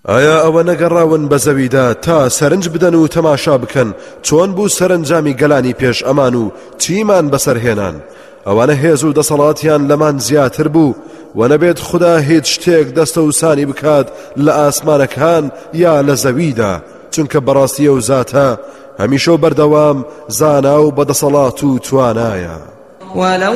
ئایا ئەوە نەگەڕاون بە زەویدا تا سەرنج بدەن و تەماشا بکەن چۆن بوو سەرنجامی گەلانی پێش ئەمان و چیمان بەسەرهێنان؟ ئەوانە هێز و دەسەڵاتیان لەمان زیاتر بوو و نەبێت خوددا هیچ شتێک دەستە و سانی بکات لە ئاسمانەکان یا لە زەویدا، چونکە بەڕاستیە و زاتە هەمیشە و بەردەوام زانا و بەدەسەڵات و توانایە.